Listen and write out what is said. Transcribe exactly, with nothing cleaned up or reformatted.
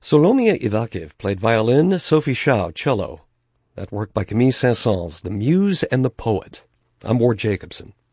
Solomia Ivakiv played violin, Sophie Shao cello. That work by Camille Saint-Saëns, The Muse and the Poet. I'm Ward Jacobson.